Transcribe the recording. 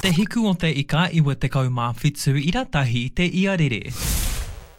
Te hiku o te ika iwa te kaumā whitu i ratahi te iarere.